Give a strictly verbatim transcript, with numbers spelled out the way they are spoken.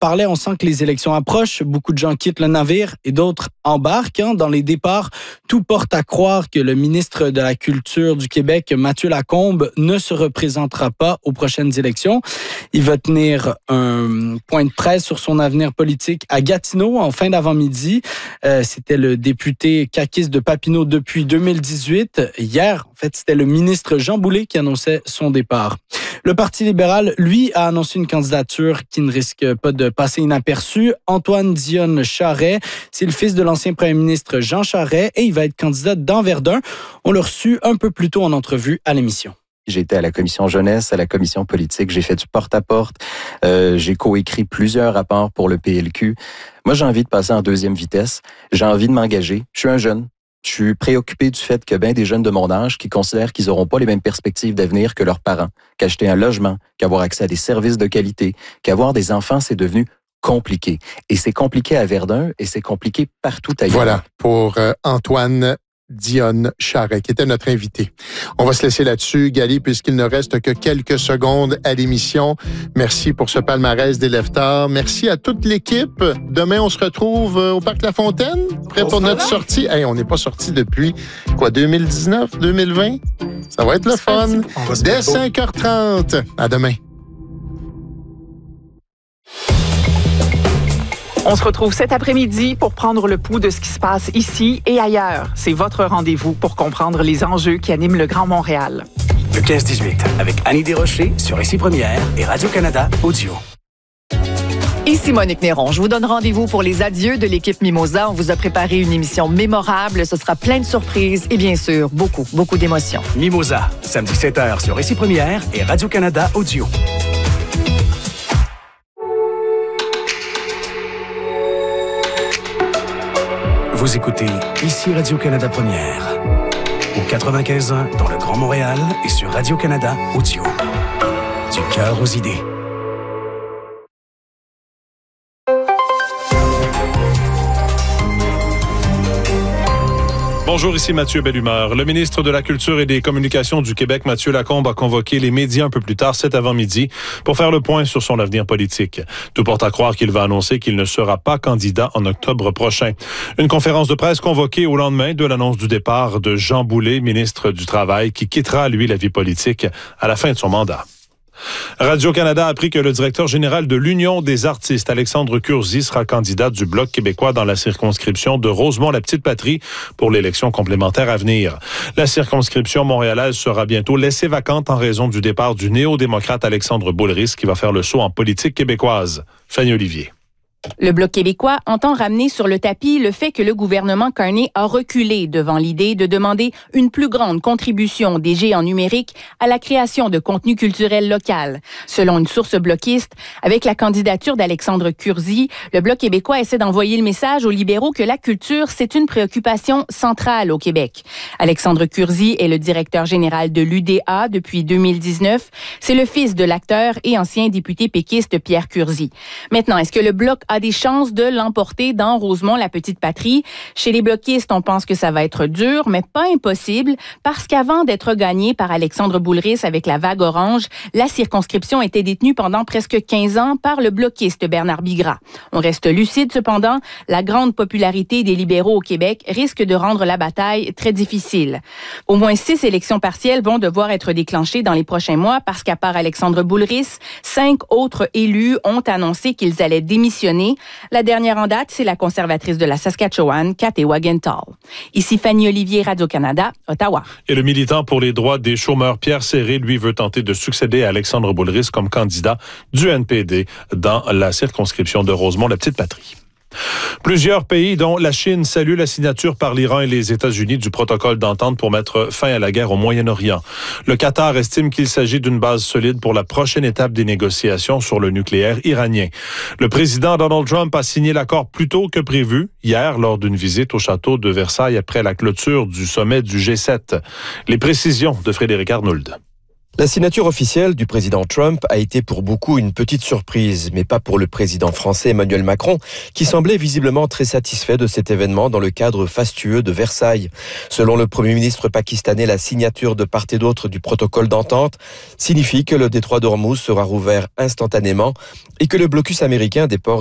parlait, on sent que les élections approchent. Beaucoup de gens quittent le navire et d'autres embarquent. Hein. Dans les départs, tout porte à croire que le ministre de la Culture du Québec, Mathieu Lacombe, ne se représentera pas aux prochaines élections. Il va tenir un point de presse sur son avenir politique à Gatineau en fin d'avant-midi. Euh, c'était le député caquiste de Papineau depuis deux mille dix-huit. Hier, en fait, c'était le ministre Jean Boulet qui annonçait son départ. Le Parti libéral, lui, a annoncé une candidature qui ne risque pas de passer inaperçue. Antoine Dionne Charest, c'est le fils de l'ancien premier ministre Jean Charest et il va être candidat dans Verdun. On l'a reçu un peu plus tôt en entrevue à l'émission. J'ai été à la commission jeunesse, à la commission politique, j'ai fait du porte-à-porte, euh, j'ai coécrit plusieurs rapports pour le P L Q. Moi, j'ai envie de passer en deuxième vitesse, j'ai envie de m'engager. Je suis un jeune. Je suis préoccupé du fait que bien des jeunes de mon âge qui considèrent qu'ils n'auront pas les mêmes perspectives d'avenir que leurs parents, qu'acheter un logement, qu'avoir accès à des services de qualité, qu'avoir des enfants, c'est devenu compliqué. Et c'est compliqué à Verdun et c'est compliqué partout ailleurs. Voilà, pour euh, Antoine Dionne Charest, qui était notre invité. On va se laisser là-dessus, Gali, puisqu'il ne reste que quelques secondes à l'émission. Merci pour ce palmarès d'élèves tard. Merci à toute l'équipe. Demain, on se retrouve au Parc La Fontaine, prêt pour notre sortie. Hey, on n'est pas sorti depuis, quoi, deux mille dix-neuf, deux mille vingt? Ça va être le fun. Dès cinq heures trente. À demain. On se retrouve cet après-midi pour prendre le pouls de ce qui se passe ici et ailleurs. C'est votre rendez-vous pour comprendre les enjeux qui animent le Grand Montréal. Le quinze dix-huit, avec Annie Desrochers sur Ici Première et Radio-Canada Audio. Ici Monique Néron. Je vous donne rendez-vous pour les adieux de l'équipe Mimosa. On vous a préparé une émission mémorable. Ce sera plein de surprises et bien sûr, beaucoup, beaucoup d'émotions. Mimosa, samedi sept heures sur Ici Première et Radio-Canada Audio. Vous écoutez Ici Radio-Canada Première, au quatre-vingt-quinze ans dans le Grand Montréal et sur Radio-Canada Audio. Du cœur aux idées. Bonjour, ici Mathieu Bellumeur. Le ministre de la Culture et des Communications du Québec, Mathieu Lacombe, a convoqué les médias un peu plus tard cet avant-midi pour faire le point sur son avenir politique. Tout porte à croire qu'il va annoncer qu'il ne sera pas candidat en octobre prochain. Une conférence de presse convoquée au lendemain de l'annonce du départ de Jean Boulet, ministre du Travail, qui quittera, lui, la vie politique à la fin de son mandat. Radio-Canada a appris que le directeur général de l'Union des artistes, Alexandre Curzy, sera candidat du Bloc québécois dans la circonscription de Rosemont-la-Petite-Patrie pour l'élection complémentaire à venir. La circonscription montréalaise sera bientôt laissée vacante en raison du départ du néo-démocrate Alexandre Boulris qui va faire le saut en politique québécoise. Fanny Olivier. Le Bloc québécois entend ramener sur le tapis le fait que le gouvernement Carney a reculé devant l'idée de demander une plus grande contribution des géants numériques à la création de contenu culturel local. Selon une source bloquiste, avec la candidature d'Alexandre Curzy, le Bloc québécois essaie d'envoyer le message aux libéraux que la culture, c'est une préoccupation centrale au Québec. Alexandre Curzy est le directeur général de l'U D A depuis deux mille dix-neuf. C'est le fils de l'acteur et ancien député péquiste Pierre Curzy. Maintenant, est-ce que le Bloc a des chances de l'emporter dans Rosemont-la-Petite-Patrie? Chez les bloquistes, on pense que ça va être dur, mais pas impossible, parce qu'avant d'être gagné par Alexandre Boulris avec la vague orange, la circonscription était détenue pendant presque quinze ans par le bloquiste Bernard Bigras. On reste lucide cependant, la grande popularité des libéraux au Québec risque de rendre la bataille très difficile. Au moins six élections partielles vont devoir être déclenchées dans les prochains mois parce qu'à part Alexandre Boulris, cinq autres élus ont annoncé qu'ils allaient démissionner. La dernière en date, c'est la conservatrice de la Saskatchewan, Cathy Wagenthal. Ici Fanny Olivier, Radio-Canada, Ottawa. Et le militant pour les droits des chômeurs, Pierre Serré, lui, veut tenter de succéder à Alexandre Boulris comme candidat du N P D dans la circonscription de Rosemont-la-Petite-Patrie. Plusieurs pays, dont la Chine, saluent la signature par l'Iran et les États-Unis du protocole d'entente pour mettre fin à la guerre au Moyen-Orient. Le Qatar estime qu'il s'agit d'une base solide pour la prochaine étape des négociations sur le nucléaire iranien. Le président Donald Trump a signé l'accord plus tôt que prévu, hier, lors d'une visite au château de Versailles après la clôture du sommet du G sept. Les précisions de Frédéric Arnould. La signature officielle du président Trump a été pour beaucoup une petite surprise, mais pas pour le président français Emmanuel Macron, qui semblait visiblement très satisfait de cet événement dans le cadre fastueux de Versailles. Selon le Premier ministre pakistanais, la signature de part et d'autre du protocole d'entente signifie que le détroit d'Ormuz sera rouvert instantanément et que le blocus américain des ports